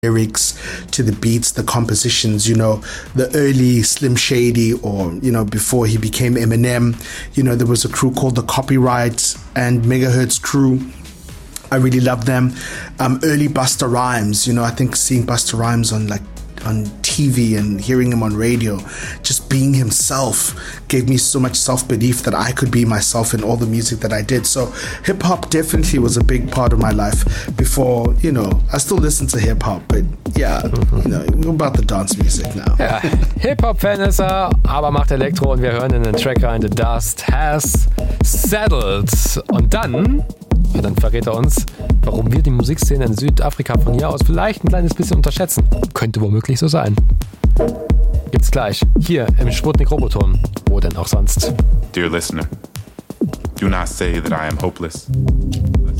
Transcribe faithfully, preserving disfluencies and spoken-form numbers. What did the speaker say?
lyrics to the beats, the compositions, you know, the early Slim Shady, or, you know, before he became Eminem, you know, there was a crew called the Copyright and Megahertz crew. I really love them. Um, early Busta Rhymes, you know, I think seeing Busta Rhymes on like on T V and hearing him on radio, just being himself gave me so much self-belief that I could be myself in all the music that I did. So hip-hop definitely was a big part of my life before, you know, I still listen to hip-hop, but yeah, you know, we're about the dance music now. Ja, Hip-Hop-Fan ist er, aber macht Elektro, und wir hören in den Track rein, The Dust Has Settled. Und dann... Ja, dann verrät er uns, warum wir die Musikszene in Südafrika von hier aus vielleicht ein kleines bisschen unterschätzen. Könnte womöglich so sein. Gibt's gleich, hier im Sputnik Roboton. Wo denn auch sonst? Dear listener, do not say that I am hopeless.